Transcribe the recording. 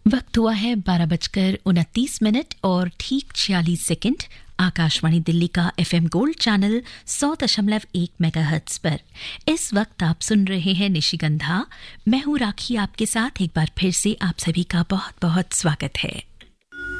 वक्त हुआ है 12:29 और ठीक 46 सेकंड। आकाशवाणी दिल्ली का एफएम गोल्ड चैनल 100.1 मेगाहर्ट्ज पर इस वक्त आप सुन रहे हैं निशिगंधा। मैं हूं राखी, आपके साथ एक बार फिर से आप सभी का बहुत बहुत स्वागत है।